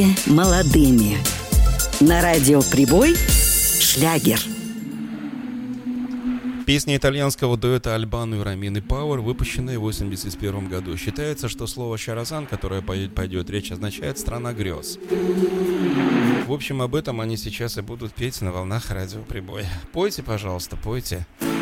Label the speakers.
Speaker 1: Молодыми. На радио «Прибой» шлягер.
Speaker 2: Песня итальянского дуэта Альбано и Ромины Пауэр, выпущенная в 1981 году. Считается, что слово «Шаразан», которое пойдет речь, означает «страна грез». В общем, об этом они сейчас и будут петь на волнах радио «Прибой». Пойте, пожалуйста, пойте.